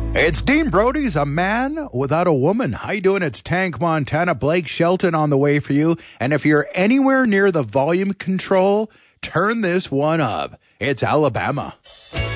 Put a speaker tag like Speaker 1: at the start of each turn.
Speaker 1: It's Dean Brody's A Man Without a Woman. How you doing? It's Tank Montana. Blake Shelton on the way for you. And if you're anywhere near the volume control, turn this one up. It's Alabama.